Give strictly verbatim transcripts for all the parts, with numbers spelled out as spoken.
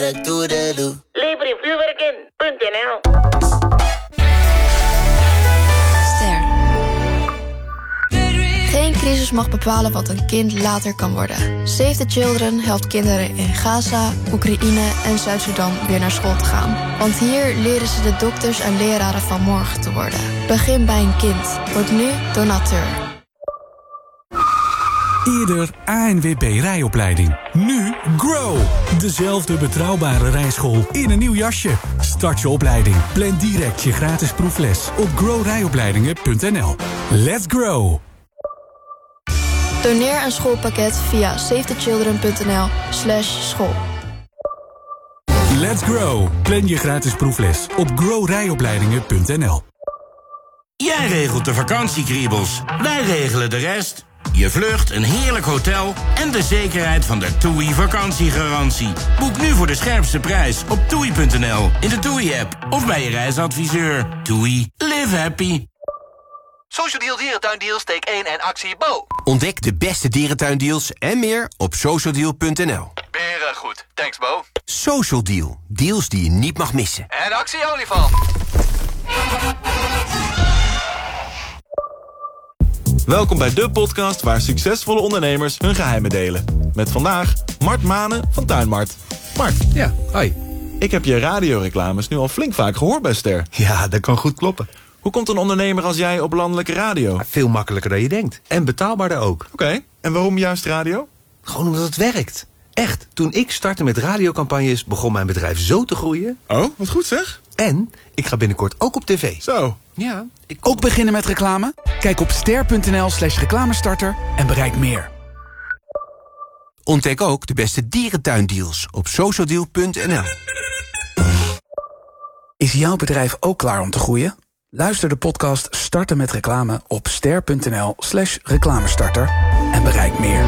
Libre vuurwerken punt n l. Ster. Geen crisis mag bepalen wat een kind later kan worden. Save the Children helpt kinderen in Gaza, Oekraïne en Zuid-Sudan weer naar school te gaan. Want hier leren ze de dokters en leraren van morgen te worden. Begin bij een kind. Word nu donateur. Eerder A N W B rijopleiding. Nu Grow. Dezelfde betrouwbare rijschool in een nieuw jasje. Start je opleiding. Plan direct je gratis proefles op grow rijopleidingen punt n l. Let's grow. Doneer een schoolpakket via safethechildren punt n l slash school. Let's grow. Plan je gratis proefles op grow rijopleidingen punt n l. Jij regelt de vakantiekriebels. Wij regelen de rest. Je vlucht, een heerlijk hotel en de zekerheid van de TUI vakantiegarantie. Boek nu voor de scherpste prijs op toei punt n l, in de TUI-app of bij je reisadviseur. TUI. Live happy. Social Deal Dierentuindeals, take één en actie Bo. Ontdek de beste dierentuindeals en meer op social deal punt n l. Beren goed, thanks Bo. Social Deal. Deals die je niet mag missen. En actie olifant. Welkom bij de podcast waar succesvolle ondernemers hun geheimen delen. Met vandaag Mart Manen van Tuinmart. Mart. Ja, hoi. Ik heb je radioreclames nu al flink vaak gehoord bij Ster. Ja, dat kan goed kloppen. Hoe komt een ondernemer als jij op landelijke radio? Veel makkelijker dan je denkt. En betaalbaarder ook. Oké, okay. En waarom juist radio? Gewoon omdat het werkt. Echt, toen ik startte met radiocampagnes begon mijn bedrijf zo te groeien. Oh, wat goed zeg. En ik ga binnenkort ook op tv. Zo. Ja. Ik ook beginnen met reclame? Kijk op ster punt n l slash reclamestarter en bereik meer. Ontdek ook de beste dierentuindeals op social deal punt n l. Is jouw bedrijf ook klaar om te groeien? Luister de podcast Starten met reclame op ster punt n l slash reclamestarter en bereik meer.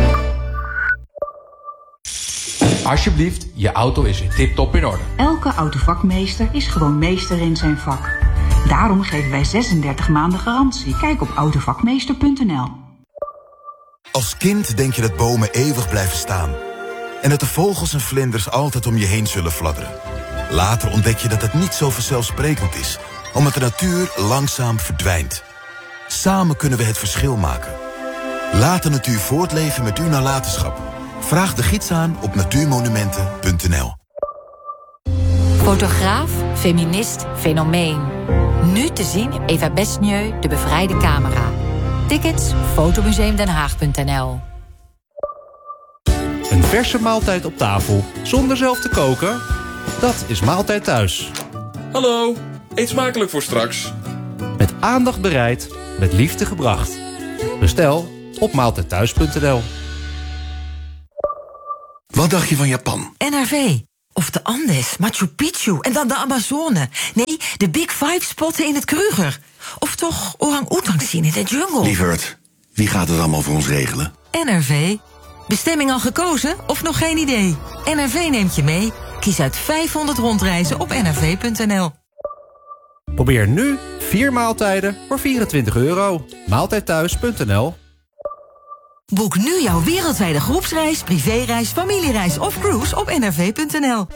Alsjeblieft, je auto is weer tip-top in orde. Elke autovakmeester is gewoon meester in zijn vak. Daarom geven wij zesendertig maanden garantie. Kijk op autovakmeester punt n l. Als kind denk je dat bomen eeuwig blijven staan. En dat de vogels en vlinders altijd om je heen zullen fladderen. Later ontdek je dat het niet zo vanzelfsprekend is, omdat de natuur langzaam verdwijnt. Samen kunnen we het verschil maken. Laat de natuur voortleven met uw nalatenschap. Vraag de gids aan op natuurmonumenten punt n l. Fotograaf, feminist, fenomeen. Nu te zien Eva Besnieu, De Bevrijde Camera. Tickets fotomuseum den haag punt n l. Een verse maaltijd op tafel, zonder zelf te koken? Dat is Maaltijd Thuis. Hallo, eet smakelijk voor straks. Met aandacht bereid, met liefde gebracht. Bestel op maaltijd thuis punt n l. Wat dacht je van Japan? N R V. Of de Andes, Machu Picchu en dan de Amazone. Nee, de Big Five spotten in het Kruger. Of toch orang-oetang zien in de jungle. Lieverd, wie gaat het allemaal voor ons regelen? N R V. Bestemming al gekozen of nog geen idee? N R V neemt je mee. Kies uit vijfhonderd rondreizen op n r v punt n l. Probeer nu vier maaltijden voor vierentwintig euro. maaltijd thuis punt n l. Boek nu jouw wereldwijde groepsreis, privéreis, familiereis of cruise op n r v punt n l.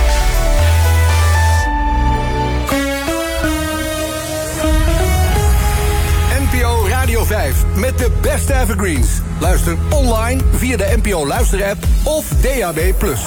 N P O Radio vijf met de beste evergreens. Luister online via de N P O Luister-app of D A B plus.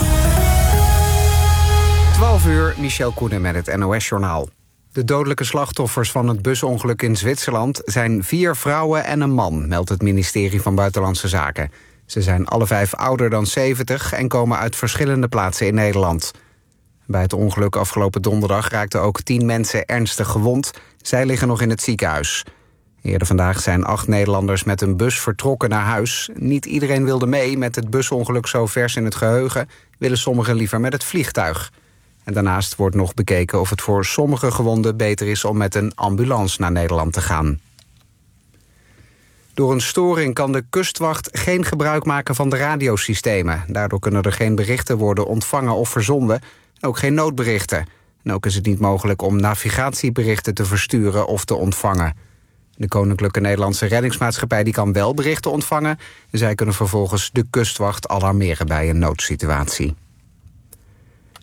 twaalf uur, Michel Koenen met het N O S-journaal. De dodelijke slachtoffers van het busongeluk in Zwitserland zijn vier vrouwen en een man, meldt het ministerie van Buitenlandse Zaken. Ze zijn alle vijf ouder dan zeventig en komen uit verschillende plaatsen in Nederland. Bij het ongeluk afgelopen donderdag raakten ook tien mensen ernstig gewond. Zij liggen nog in het ziekenhuis. Eerder vandaag zijn acht Nederlanders met een bus vertrokken naar huis. Niet iedereen wilde mee. Met het busongeluk zo vers in het geheugen willen sommigen liever met het vliegtuig. En daarnaast wordt nog bekeken of het voor sommige gewonden beter is om met een ambulance naar Nederland te gaan. Door een storing kan de kustwacht geen gebruik maken van de radiosystemen. Daardoor kunnen er geen berichten worden ontvangen of verzonden, en ook geen noodberichten. En ook is het niet mogelijk om navigatieberichten te versturen of te ontvangen. De Koninklijke Nederlandse Reddingsmaatschappij die kan wel berichten ontvangen. Zij kunnen vervolgens de kustwacht alarmeren bij een noodsituatie.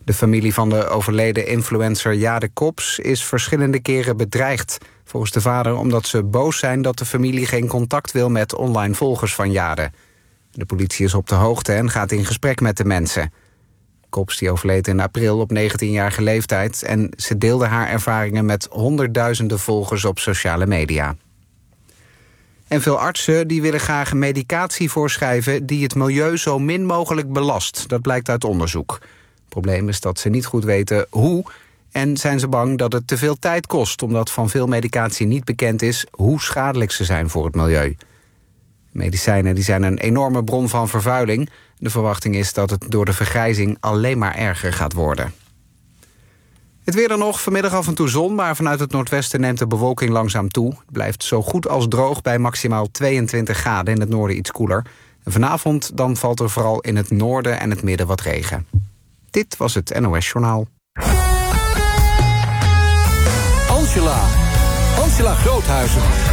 De familie van de overleden influencer Jade Kops is verschillende keren bedreigd. Volgens de vader omdat ze boos zijn dat de familie geen contact wil met online volgers van Jade. De politie is op de hoogte en gaat in gesprek met de mensen. Kops die overleed in april op negentienjarige leeftijd en ze deelde haar ervaringen met honderdduizenden volgers op sociale media. En veel artsen die willen graag medicatie voorschrijven die het milieu zo min mogelijk belast. Dat blijkt uit onderzoek. Het probleem is dat ze niet goed weten hoe en zijn ze bang dat het te veel tijd kost, omdat van veel medicatie niet bekend is hoe schadelijk ze zijn voor het milieu. Medicijnen die zijn een enorme bron van vervuiling. De verwachting is dat het door de vergrijzing alleen maar erger gaat worden. Het weer dan nog, vanmiddag af en toe zon, maar vanuit het noordwesten neemt de bewolking langzaam toe. Het blijft zo goed als droog bij maximaal tweeëntwintig graden, in het noorden iets koeler. En vanavond dan valt er vooral in het noorden en het midden wat regen. Dit was het N O S Journaal. Angela. Angela Groothuizen.